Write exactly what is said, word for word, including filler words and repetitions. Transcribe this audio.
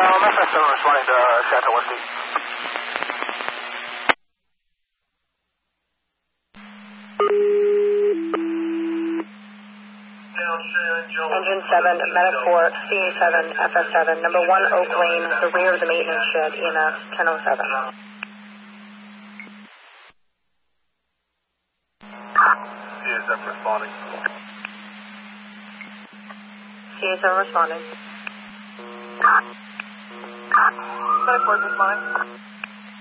Um, F S seven responding to uh, Santa Wendy. Engine seven, Medic four, C A seven, F S seven, number one Oak Lane, the rear of the maintenance shed, E M S ten oh seven. C A seven responding. C A seven responding. Medic four responding.